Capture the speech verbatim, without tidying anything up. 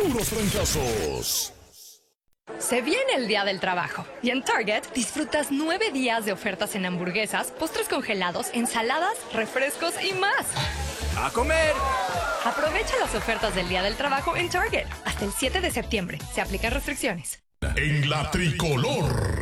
puros trancazos. Se viene el Día del Trabajo y en Target disfrutas nueve días de ofertas en hamburguesas, postres congelados, ensaladas, refrescos y más. ¡A comer! Aprovecha las ofertas del Día del Trabajo en Target hasta el siete de septiembre. Se aplican restricciones. En la tricolor.